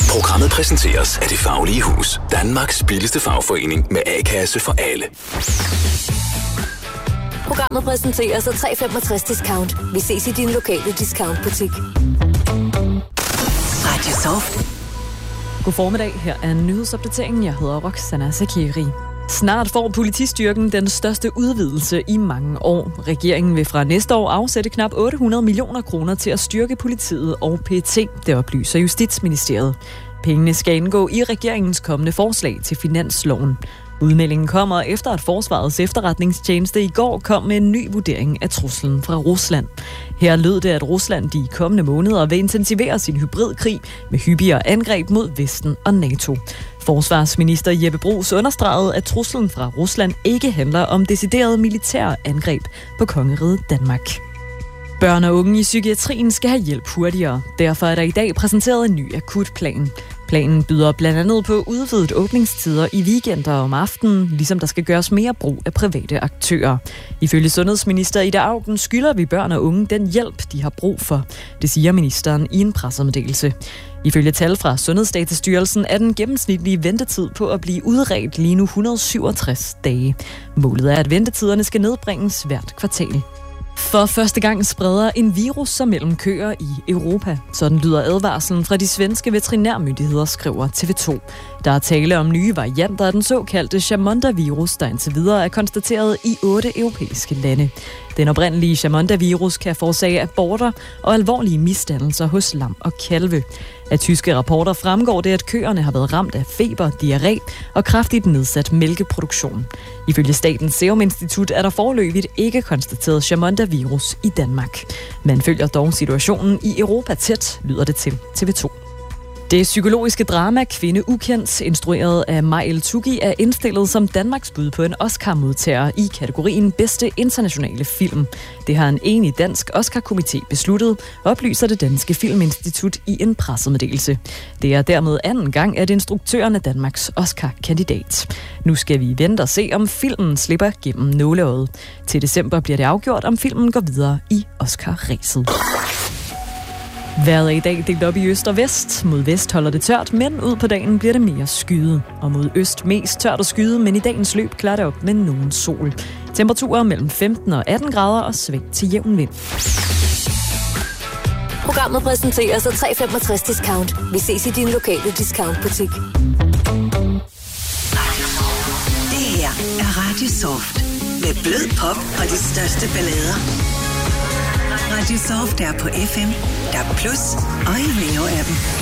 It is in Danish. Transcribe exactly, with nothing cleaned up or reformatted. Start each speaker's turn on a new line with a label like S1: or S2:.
S1: Programmet præsenteres af Det Faglige Hus. Danmarks billigste fagforening med A-kasse for alle.
S2: Programmet præsenteres af tre komma femogtres discount. Vi ses i din lokale discountbutik.
S3: Radio Soft.
S4: God formiddag, her er nyhedsopdateringen. Jeg hedder Roxana Zakiri. Snart får politistyrken den største udvidelse i mange år. Regeringen vil fra næste år afsætte knap otte hundrede millioner kroner til at styrke politiet og P E T, det oplyser Justitsministeriet. Pengene skal indgå i regeringens kommende forslag til finansloven. Udmeldingen kommer efter, at Forsvarets efterretningstjeneste i går kom med en ny vurdering af truslen fra Rusland. Her lød det, at Rusland de kommende måneder vil intensivere sin hybridkrig med hyppigere angreb mod Vesten og NATO. Forsvarsminister Jeppe Bruus understregede, at truslen fra Rusland ikke handler om deciderede militære angreb på kongeriget Danmark. Børn og unge i psykiatrien skal have hjælp hurtigere. Derfor er der i dag præsenteret en ny akutplan. Planen byder blandt andet på udvidet åbningstider i weekender om aftenen, ligesom der skal gøres mere brug af private aktører. Ifølge sundhedsminister Ida Auken skylder vi børn og unge den hjælp, de har brug for. Det siger ministeren i en pressemeddelelse. Ifølge tal fra Sundhedsdatastyrelsen er den gennemsnitlige ventetid på at blive udredt lige nu et hundrede og syvogtres dage. Målet er, at ventetiderne skal nedbringes hvert kvartal. For første gang spreder en virus sig mellem køer i Europa. Sådan lyder advarslen fra de svenske veterinærmyndigheder, skriver T V to. Der er tale om nye varianter af den såkaldte Chamonda-virus, der indtil videre er konstateret i otte europæiske lande. Den oprindelige Chamonda-virus kan forårsage aborter og alvorlige misdannelser hos lam og kalve. Af tyske rapporter fremgår det, at køerne har været ramt af feber, diarré og kraftigt nedsat mælkeproduktion. Ifølge Statens Serum Institut er der foreløbigt ikke konstateret Chamonda-virus i Danmark. Man følger dog situationen i Europa tæt, lyder det til T V to. Det psykologiske drama Kvinde Ukendt, instrueret af Majel Tugi, er indstillet som Danmarks bud på en Oscar-modtager i kategorien Bedste Internationale Film. Det har en enig dansk Oscar-komité besluttet, oplyser det Danske Filminstitut i en pressemeddelelse. Det er dermed anden gang, at instruktøren er Danmarks Oscar-kandidat. Nu skal vi vente og se, om filmen slipper gennem nåleøjet. Til december bliver det afgjort, om filmen går videre i Oscar-ræset. Vejret er i dag delt op i øst og vest. Mod vest holder det tørt, men ud på dagen bliver det mere skyet. Og mod øst mest tørt og skyet, men i dagens løb klarer det op med nogen sol. Temperaturer mellem femten og atten grader og sving til jævn vind.
S2: Programmet præsenteres af tre komma femogtres discount. Vi ses i din lokale discountbutik.
S3: Det her er Radio Soft. Med blød pop og de største ballader. Radio Soft er på F M, D A B plus og i Rio appen.